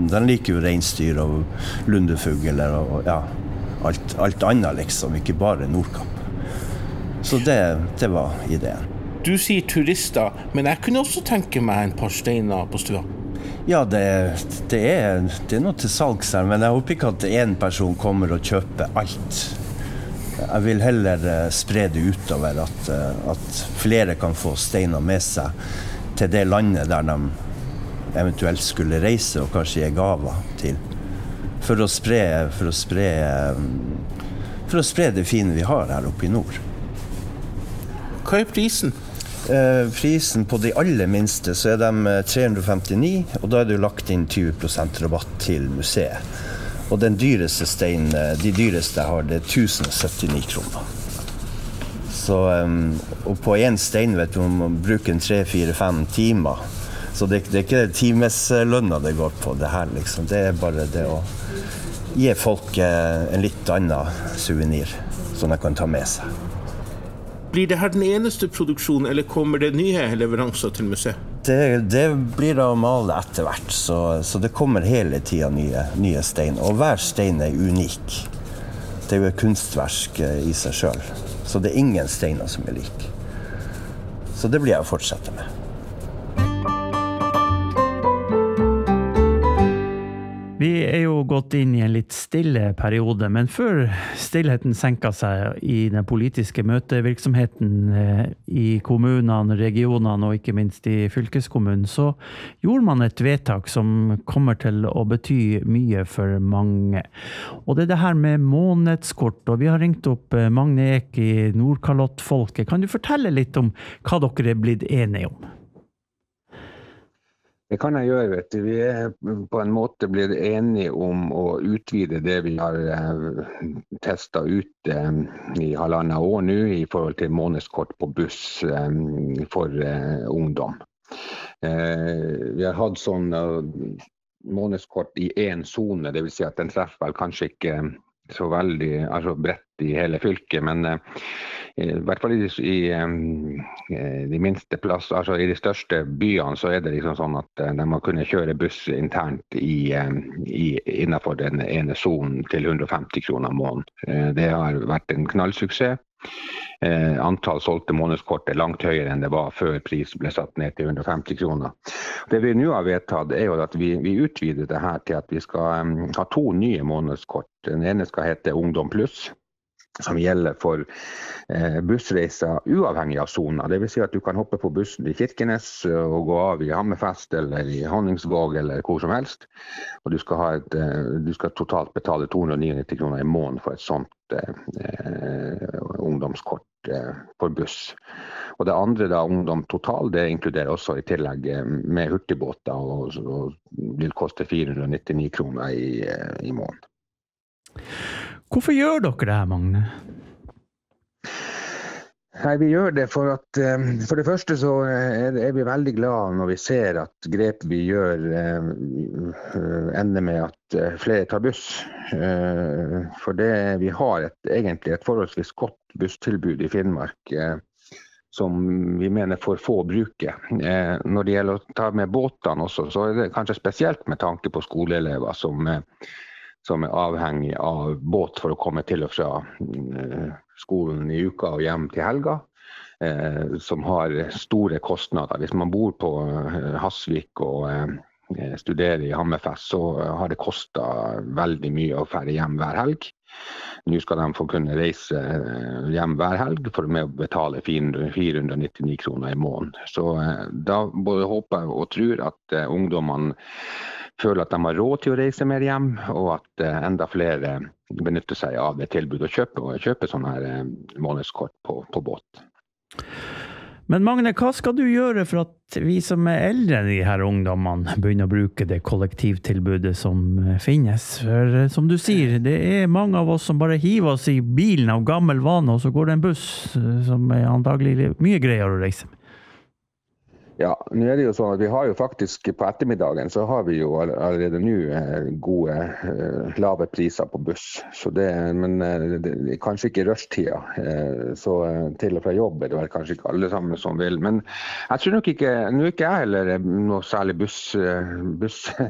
Den liker jo reinsdyr og lundefugler og ja, alt annet liksom, ikke bare Nordkapp. Så det var ideen. Du sier turister, men jeg kunne også tenke meg en par steiner på stua. Ja, det er noe til salgs her, men jeg håper ikke at en person kommer og kjøper alt. Jeg vil heller spre det utover, at flere kan få steiner med seg til det landet der de eventuelt skulle reise og kanskje gi gaver til. For å spre det fine vi har her oppe i nord. Hva er prisen? Prisen på de aller minste så er de 359, og da er det lagt inn 20% rabatt til museet. Og den dyreste steinen, de dyreste jeg har, det er 1079 kroner. Så, og på en stein vet du, man bruker 3-4-5 timer. Så det er ikke timeslønna det går på det her, liksom. Det er bare det å gi folk en litt annen souvenir som de kan ta med seg. Blir det her den eneste produksjonen, eller kommer det nye leveranser til museet? Det blir da å male etter hvert, så det kommer hele tiden nye stein. Og hver stein er unik. Det er jo et kunstverk i seg selv. Så det er ingen steiner som er like. Så det blir jeg å fortsette med. Vi er jo gått inn i en litt stille periode, men før stillheten senket seg i den politiske møtevirksomheten i kommunene, regionene og ikke minst i fylkeskommunen, så gjorde man et vedtak som kommer til å bety mye for mange. Og det er det her med månedskort, og vi har ringt opp Magne Ek i Nordkalottfolket. Kan du fortelle litt om hva dere er blitt enige om? Det kan jeg gjøre, vet du. Vi er på en måte blitt enige om å utvide det vi har testet ut i 1,5 år nå i forhold til månedskort på buss for ungdom. Vi har hatt sånn månedskort i en zone, det vil si at den treffer vel kanskje ikke så veldig bredt i hele fylket, men i hvert fall i de minste plass, i de største byene, så er det liksom sånn at de må kunne kjøre buss internt innenfor den ene zonen til 150 kroner måneden. Det har vært en knallsuksess. Antall solgte månedskort er langt høyere enn det var før prisen ble satt ned til 150 kroner. Det vi nå har vedtatt er jo at vi utvider det her til at vi skal ha 2 nye månedskort. Den ene skal hete Ungdom Pluss, som gjelder for bussreiser uavhengig av zona. Det vil si at du kan hoppe på bussen i Kirkenes og gå av i Hammerfest eller i Honningsvåg eller hvor som helst. Og du skal totalt betale 299 kroner i måneden for et sånt ungdomskort for buss. Og det andre da, Ungdom Total, det inkluderer også i tillegg med hurtigbåter og vil koste 499 kroner i måneden. Hvorfor gjør dere det her, Magne? Nei, vi gjør det for at for det første så er vi veldig glade når vi ser at grep vi gjør ender med at flere tar buss. For vi har egentlig et forholdsvis godt busstilbud i Finnmark som vi mener for få bruker. Når det gjelder å ta med båtene også, så er det kanskje spesielt med tanke på skoleelever som er avhengig av båt for å komme til og fra skolen i uka og hjem til helga, som har store kostnader. Hvis man bor på Hasvik og studerer i Hammerfest, så har det kostet veldig mye å fære hjem hver helg. Nå skal de få kunne reise hjem hver helg for å betale 499 kroner i måneden. Så da både håper jeg og tror at ungdommene føler at de har råd til å reise mer hjem, og at enda flere benytter seg av det tilbudet og kjøper sånne her månedskort på båt. Men Magne, hva skal du gjøre for at vi som er eldre enn de her ungdommene begynner å bruke det kollektivtilbudet som finnes? For som du sier, det er mange av oss som bare hiver oss i bilen av gammel vane, og så går det en buss som er antagelig mye greiere å reise med. Ja, nå er det jo sånn at vi har jo faktisk på ettermiddagen så har vi jo allerede nå gode lave priser på buss. Så men det er kanskje ikke rushtida, så til og fra jobb er det vel kanskje ikke alle sammen som vil. Men jeg tror nok ikke, nå er ikke jeg heller noe særlig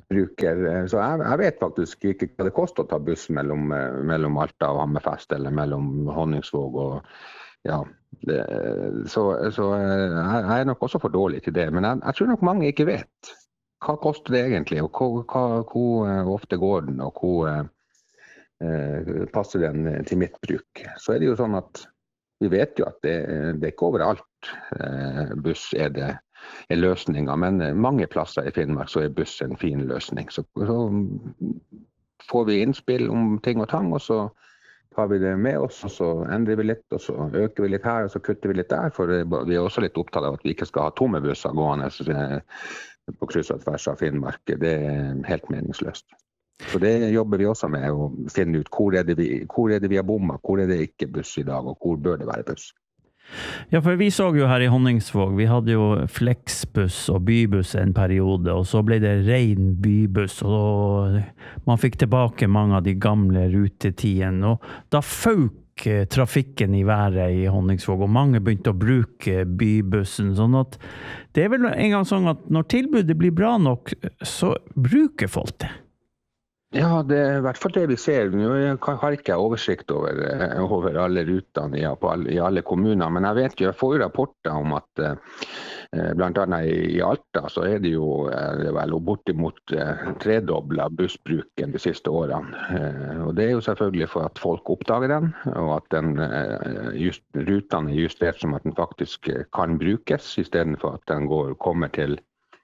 bruker. Så jeg vet faktisk ikke hva det koster å ta buss mellom Alta og Hammerfest, eller mellom Honningsvåg og ja. Så jeg nok også for dårlig til det, men jeg tror nok mange ikke vet. Hva koster det egentlig, og hvor ofte går den, og hvor passer den til mitt bruk. Så det jo sånn at vi vet jo at det ikke overalt buss det løsninger, men mange plasser i Finnmark så buss en fin løsning. Så får vi innspill om ting og tang, og så tar vi det med oss, og så endrer vi litt, og så øker vi litt her, og så kutter vi litt der, for vi også litt opptatt av at vi ikke skal ha tomme busser gående på kryss og tvers av Finnmark. Det helt meningsløst. Så det jobber vi også med, å finne ut hvor det vi har bommet, hvor det ikke buss i dag, og hvor bør det være buss. Ja, for vi så jo her i Honningsvåg, vi hadde jo flexbuss og bybuss en periode, og så ble det ren bybuss, og man fikk tilbake mange av de gamle rutetidene, og da føk trafikken i været i Honningsvåg, og mange begynte å bruke bybussen, sånn at det vel en gang sånn at når tilbudet blir bra nok, så bruker folk det. Ja, det I hvert fall det vi ser. Nå har ikke jeg oversikt over alle rutene i alle kommuner, men jeg vet jo, jeg får jo rapporter om at blant annet i Alta så det jo vel bortimot tredoblet bussbruken de siste årene. Og det jo selvfølgelig for at folk oppdager den, og at rutene justert som at den faktisk kan brukes, I stedet for at den kommer til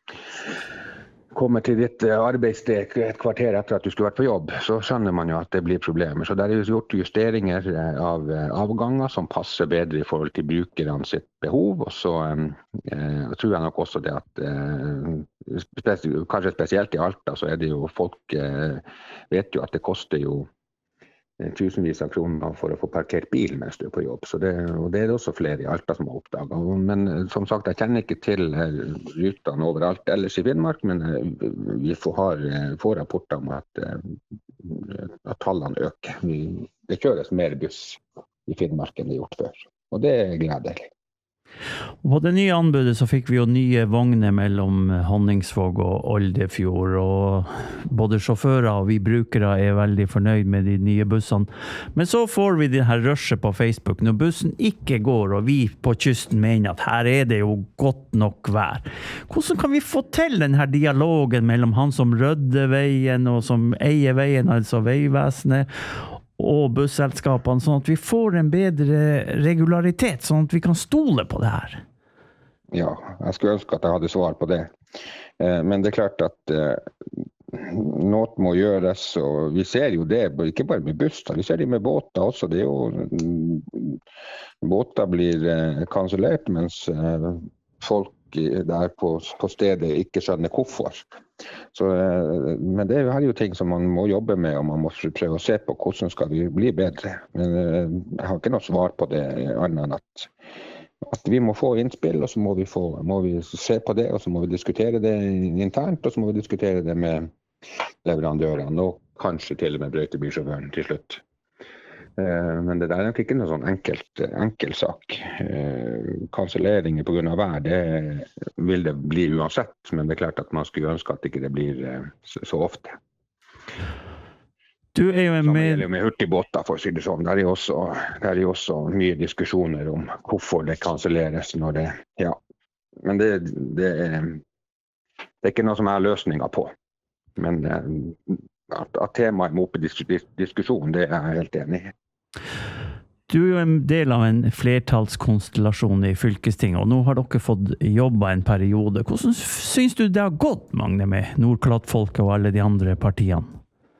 ditt arbeidssted et kvarter etter at du skulle vært på jobb, så skjønner man jo at det blir problemer. Så det gjort justeringer av avganger som passer bedre I forhold til brukerne sitt behov, og så tror jeg nok også det at kanskje spesielt I Alta så det jo folk vet jo at det koster jo tusenvis av kroner for å få parkert bil mens du på jobb, så og det også flere I Alta som har oppdaget. Men som sagt, jeg kjenner ikke til rutene overalt ellers I Finnmark, men vi får rapporter om at tallene øker. Det kjøres mer buss I Finnmark enn det gjort før, og det gledelig. Og på det nye anbudet så fikk vi jo nye vogner mellom Honningsvåg og Oldefjord, og både sjåfører og vi brukere veldig fornøyd med de nye bussene. Men så får vi det her rushet på Facebook når bussen ikke går, og vi på kysten mener at her det jo godt nok vær. Hvordan kan vi få til denne dialogen mellom han som rydder veien og som eier veien, altså Veivesenet, og busselskapene, sånn at vi får en bedre regularitet, sånn at vi kan stole på det her? Ja, jeg skulle ønske at jeg hadde svar på det. Men det klart at noe må gjøres, og vi ser jo det, ikke bare med busser, vi ser det med båter også. Det jo, båter blir kansellert, mens folk der på stedet ikke skjønner hvorfor. Så, men det her jo ting som man må jobbe med, og man må prøve å se på hvordan skal vi bli bedre. Men jeg har ikke noe svar på det annet enn at vi må få innspill, og så må vi se på det, og så må vi diskutere det internt, og så må vi diskutere det med leverandørene, og kanskje til og med brøytebilsjåføren til slutt. Men det der nok ikke noe sånn enkel sak. Kanselleringer på grunn av vær, det vil det bli uansett, men det klart at man skulle ønske at ikke det blir så ofte. Du jo en med hurtigbåter, for å si det sånn. Det jo også mye diskusjoner om hvorfor det kanselleres når det, ja. Men det ikke noe som løsninger på. Men at temaet må opp I diskusjon, det jeg helt enig I. Du jo en del av en flertallskonstellasjon I fylkestinget, og nå har dere fått jobbet en periode. Hvordan synes du det har gått, Magne, med Nordkalottfolket og alle de andre partiene?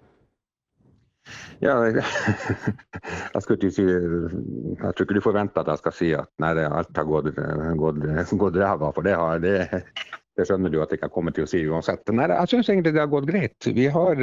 Ja, jeg skulle ikke si, jeg tror ikke du forventer at jeg skal si at nei, alt har gått ræva, for det skjønner du at jeg ikke kommer til å si uansett. Nei, jeg synes egentlig det har gått greit. Vi har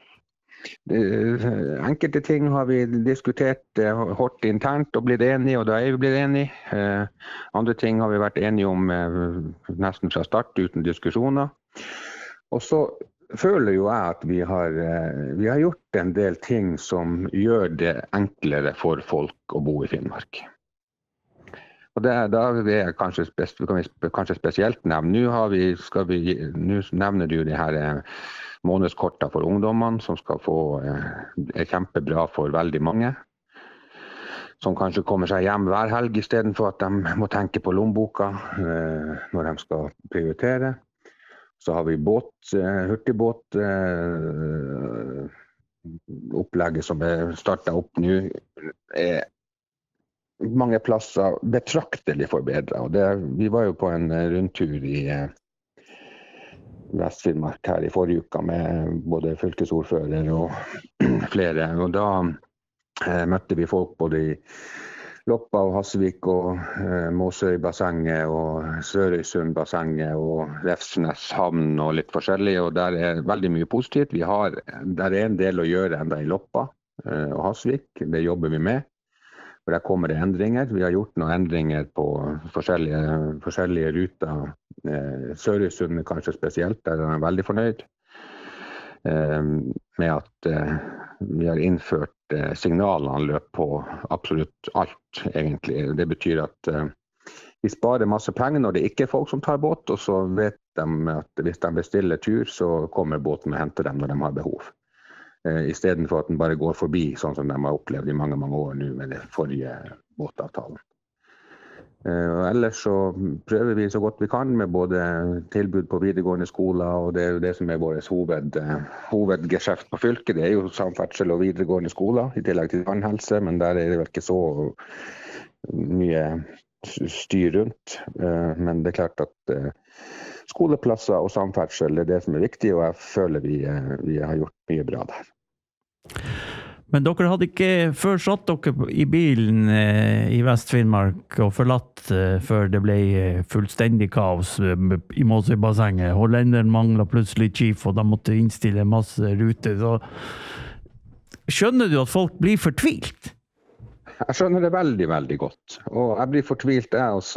enkelte ting har vi diskutert hårdt internt og blitt enige, og da vi blitt enige. Andre ting har vi vært enige om nesten fra start uten diskusjoner. Og så føler jo jeg at vi har gjort en del ting som gjør det enklere for folk å bo I Finnmark. Og da jeg kanskje spesielt nevne. Nå nevner du det her månedskortet for ungdommene, som skal få kjempebra for veldig mange. Som kanskje kommer seg hjem hver helg I stedet for at de må tenke på lommeboka når de skal prioritere. Så har vi hurtigbåt, opplegget som startet opp nå mange plasser betraktelig forbedret. Og vi var jo på en rundtur I Vest-Finnmark her I forrige uke med både fylkesordfører og flere. Og da møtte vi folk både I Loppa og Hasvik og Måsøy-bassenget og Sørøysund-bassenget og Refsnes havn og litt forskjellig. Og der veldig mye positivt. Der en del å gjøre enda I Loppa og Hasvik. Det jobber vi med. Og der kommer det endringer. Vi har gjort noen endringer på forskjellige ruter. Sørøysund kanskje spesielt, der er veldig fornøyd med at vi har innført signalanløp på absolutt alt, egentlig. Det betyr at vi sparer masse penger når det ikke folk som tar båt, og så vet de at hvis de bestiller tur, så kommer båten og henter dem når de har behov. I stedet for at den bare går forbi, sånn som de har opplevd I mange, mange år nå med det forrige båtavtalen. Ellers så prøver vi så godt vi kan med både tilbud på videregående skoler, og det jo det som vårt hovedgeskjeft på fylket. Det jo samferdsel og videregående skoler, I tillegg til tannhelse, men der det vel ikke så mye styr rundt. Men det klart at skoleplasser og samferdsel det som viktig, og jeg føler vi har gjort mye bra der. Men dere hadde ikke før satt dere I bilen I Vest-Finnmark og forlatt før det ble fullstendig kaos I Måsøy-bassenget. Hollenderen manglet plutselig chief, og de måtte innstille masse ruter. Så skjønner du at folk blir fortvilt? Jeg skjønner det veldig, veldig godt. Og jeg blir fortvilt, jeg også.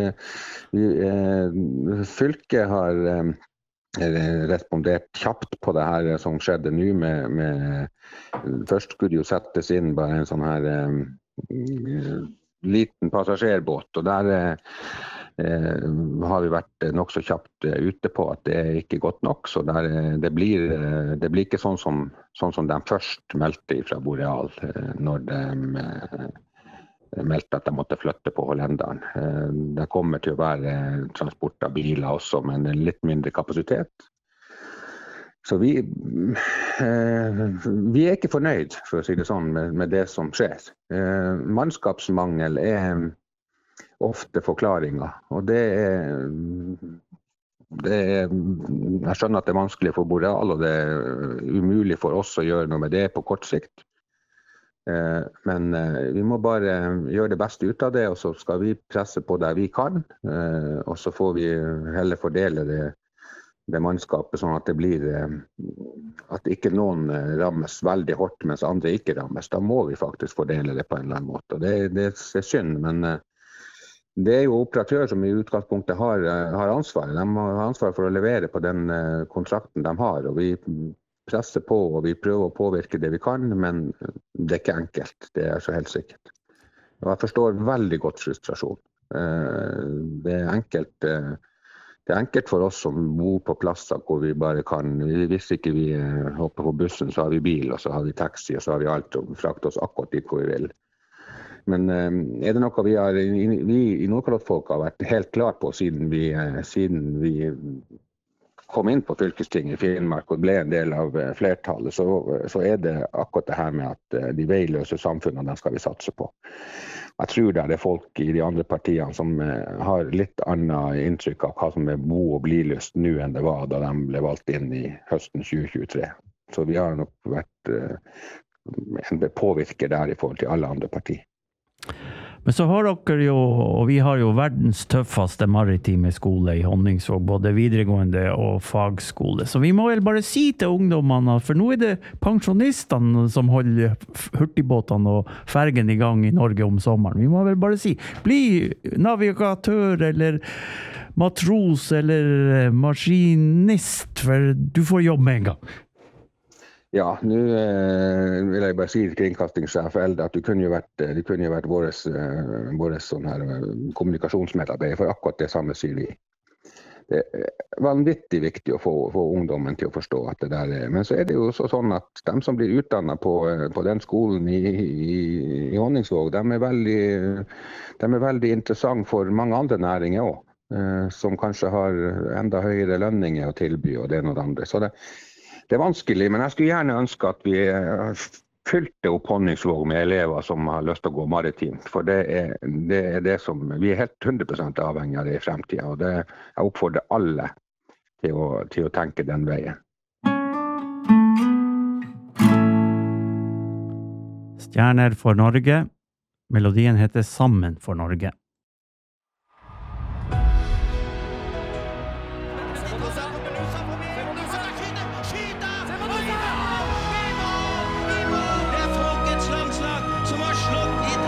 Fylket har respondert kjapt på det her som skjedde nå først skulle jo settes inn bare en sånn her liten passasjerbåt, og der har vi vært nok så kjapt ute på at det ikke godt nok, så det blir ikke sånn som de først meldte fra Boreal når de meldte at de måtte flytte på hollenderen. Det kommer til å være transport av biler også, men litt mindre kapasitet. Så vi ikke fornøyd, for å si det sånn, med det som skjer. Mannskapsmangel ofte forklaringer, og jeg skjønner at det vanskelig for Boreal, og det umulig for oss å gjøre noe med det på kort sikt. Men vi må bare gjøre det beste ut av det, og så skal vi presse på der vi kan, og så får vi heller fordele det mannskapet sånn at det blir at ikke noen rammes veldig hårdt, mens andre ikke rammes. Da må vi faktisk fordele det på en eller annen måte, og det synd, men det jo operatør som I utgangspunktet har ansvar. De har ansvar for å levere på den kontrakten de har, og vi presser på, og vi prøver å påvirke det vi kan, men det ikke enkelt, det så helt sikkert. Og jeg forstår veldig godt frustrasjon. Det enkelt for oss som bor på plasser hvor vi bare kan, hvis ikke vi hopper på bussen, så har vi bil, og så har vi taxi, og så har vi alt, og frakter oss akkurat dit hvor vi vil. Men det noe vi I Nordkalottfolk har vært helt klar på siden vi kom inn på fylkestinget I Finnmark og ble en del av flertallet, så det akkurat det her med at de veiløse samfunnene, den skal vi satse på. Jeg tror det folk I de andre partiene som har litt annet inntrykk av hva som bo- og bli-lyst nå enn det var da de ble valgt inn I høsten 2023. Så vi har nok vært en påvirker der I forhold til alle andre partier. Men så har dere jo, og vi har jo verdens tøffeste maritime skole I Honningsvåg, både videregående og fagskole. Så vi må vel bare si til ungdommene, for nå det pensjonistene som holder hurtigbåtene og fergen I gang I Norge om sommeren. Vi må vel bare si, bli navigatør eller matros eller maskinist, for du får jobb med en gang. Ja, nu vill jag bara säga till kringkastingschef Elde att du kunde ju varit våres sån här kommunikationsmedarbetare för akkurat det samme sier vi. det vanvittig viktig å få ungdommen til å forstå at det der er. Men så det jo også sånn at de som blir utdannet på den skolen i Honningsvåg, de er veldig interessant for mange andre næringer også, som kanskje har enda høyere lønninger å tilby, og det noe andre. Så det vanskelig, men jeg skulle gjerne ønske at vi fylte opp Honningsvåg med elever som har lyst til å gå maritimt, for det det som vi helt 100% avhengig av det i fremtiden, og jeg oppfordrer alle til å tenke den veien. Stjerner for Norge. Melodien heter Sammen for Norge.